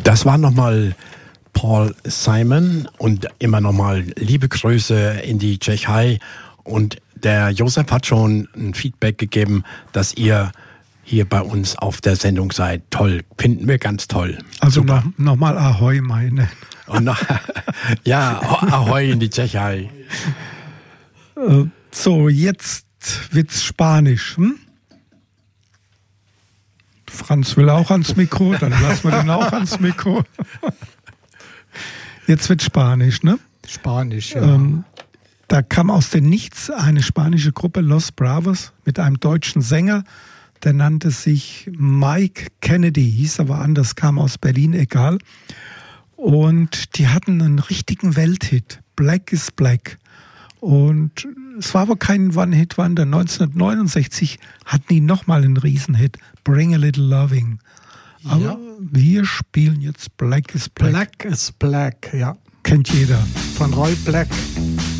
Das war nochmal Paul Simon und immer nochmal liebe Grüße in die Tschechei. Und der Josef hat schon ein Feedback gegeben, dass ihr hier bei uns auf der Sendung seid. Toll, finden wir ganz toll. Also nochmal Ahoi meine. Und noch, ja, Ahoi in die Tschechei. So, jetzt wird's Spanisch. Franz will auch ans Mikro, dann lassen wir den auch ans Mikro. Jetzt wird Spanisch, ne? Spanisch, ja. Da kam aus dem Nichts eine spanische Gruppe, Los Bravos, mit einem deutschen Sänger, der nannte sich Mike Kennedy, hieß aber anders, kam aus Berlin, egal. Und die hatten einen richtigen Welthit, Black is Black. Und es war aber kein One-Hit-Wonder. 1969 hatten die nochmal einen Riesenhit, Bring a Little Loving. Aber ja, wir spielen jetzt Black is Black. Black is Black, ja. Kennt jeder. Von Roy Black.